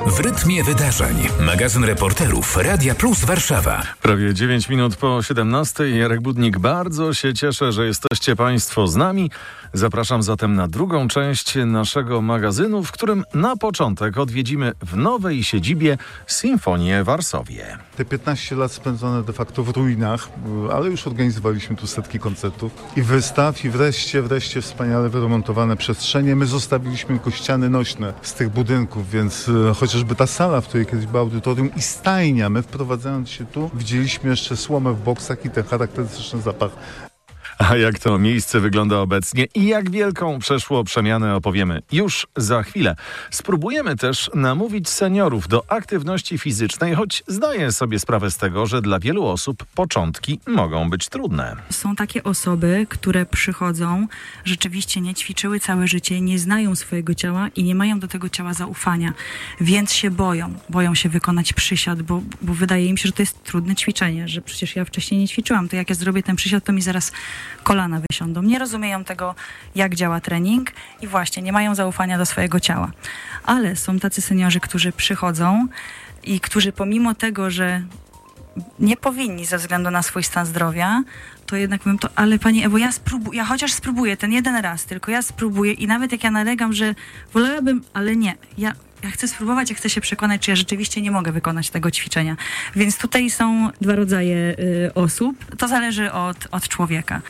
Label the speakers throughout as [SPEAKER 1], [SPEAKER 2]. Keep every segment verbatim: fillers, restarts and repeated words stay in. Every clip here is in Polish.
[SPEAKER 1] W rytmie wydarzeń. Magazyn reporterów Radia Plus Warszawa.
[SPEAKER 2] Prawie dziewięć minut po siedemnastej. Jarek Budnik, bardzo się cieszę, że jesteście Państwo z nami. Zapraszam zatem na drugą część naszego magazynu, w którym na początek odwiedzimy w nowej siedzibie Sinfonię Varsovie.
[SPEAKER 3] Te piętnaście lat spędzone de facto w ruinach, ale już organizowaliśmy tu setki koncertów i wystaw i wreszcie, wreszcie wspaniale wyremontowane przestrzenie. My zostawiliśmy tylko ściany nośne z tych budynków, więc e, chociażby ta sala, w której kiedyś było audytorium i stajnia, my wprowadzając się tu widzieliśmy jeszcze słomę w boksach i ten charakterystyczny zapach.
[SPEAKER 2] A jak to miejsce wygląda obecnie i jak wielką przeszło przemianę, opowiemy już za chwilę. Spróbujemy też namówić seniorów do aktywności fizycznej, choć zdaję sobie sprawę z tego, że dla wielu osób początki mogą być trudne.
[SPEAKER 4] Są takie osoby, które przychodzą, rzeczywiście nie ćwiczyły całe życie, nie znają swojego ciała i nie mają do tego ciała zaufania, więc się boją. Boją się wykonać przysiad, bo, bo wydaje im się, że to jest trudne ćwiczenie, że przecież ja wcześniej nie ćwiczyłam, to jak ja zrobię ten przysiad, to mi zaraz kolana wysiądą. Nie rozumieją tego, jak działa trening i właśnie nie mają zaufania do swojego ciała. Ale są tacy seniorzy, którzy przychodzą i którzy pomimo tego, że nie powinni ze względu na swój stan zdrowia, to jednak mówią to, ale pani Ewo, ja, spróbu- ja chociaż spróbuję ten jeden raz, tylko ja spróbuję i nawet jak ja nalegam, że wolałabym, ale nie, ja Ja chcę spróbować, ja chcę się przekonać, czy ja rzeczywiście nie mogę wykonać tego ćwiczenia. Więc tutaj są dwa rodzaje y, osób. To zależy od, od człowieka.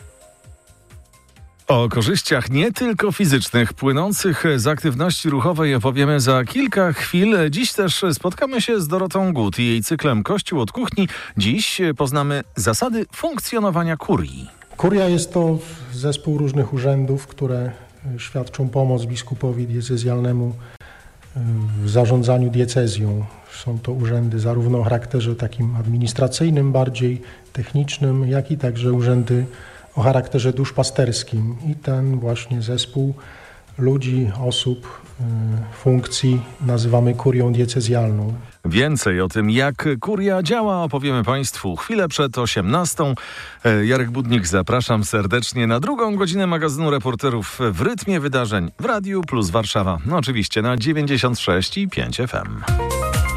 [SPEAKER 2] O korzyściach nie tylko fizycznych, płynących z aktywności ruchowej opowiemy za kilka chwil. Dziś też spotkamy się z Dorotą Gut i jej cyklem Kościół od kuchni. Dziś poznamy zasady funkcjonowania kurii.
[SPEAKER 5] Kuria jest to zespół różnych urzędów, które świadczą pomoc biskupowi diecezjalnemu w zarządzaniu diecezją. Są to urzędy zarówno o charakterze takim administracyjnym, bardziej technicznym, jak i także urzędy o charakterze duszpasterskim. I ten właśnie zespół ludzi, osób, funkcji nazywamy kurią diecezjalną.
[SPEAKER 2] Więcej o tym, jak kuria działa, opowiemy Państwu chwilę przed osiemnastą. Jarek Budnik, zapraszam serdecznie na drugą godzinę magazynu reporterów w rytmie wydarzeń w Radiu Plus Warszawa. No oczywiście na dziewięćdziesiąt sześć i pięć F M.